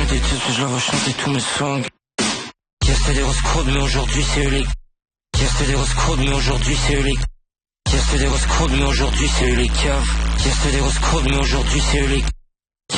des titres que je la vois chanter tous mes songs. Hier c'était des roses crowd, mais aujourd'hui c'est eux les. Hier c'était des roses crowd, mais aujourd'hui c'est eux les. Hier c'était des roses crowd, mais aujourd'hui c'est eux les caves. Hier c'était des roses crowd, mais aujourd'hui c'est eux les.